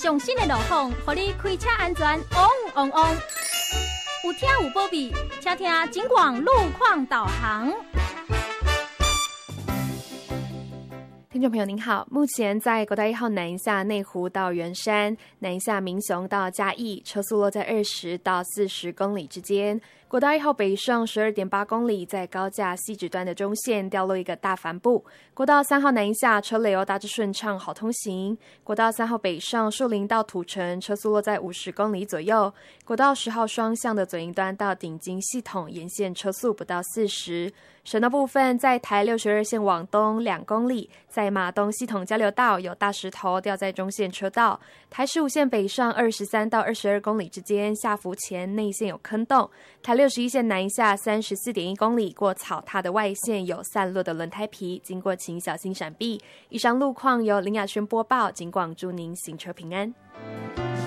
上新的路况，让你开车安全旺旺旺。有听有保庇，请听警广路况导航。 听众朋友您好，目前在国道1号南下内湖到圆山、南下民雄到嘉义，车速落在20到40公里之间。国道1号北上12.8公里，在高架汐止端的中线掉落一个大帆布。国道3号南下车流大致顺畅，好通行。国道3号北上树林到土城，车速落在50公里左右。国道10号双向的左营端到顶金系统沿线车速不到40。省道部分，在台62线往东2公里，在马东系统交流道有大石头掉在中线车道。台15线北上23到22公里之间，下福前内线有坑洞。台61线南下34.1公里，过草踏的外线有散落的轮胎皮，经过请小心闪避。以上路况由林雅轩播报，警广祝您行车平安。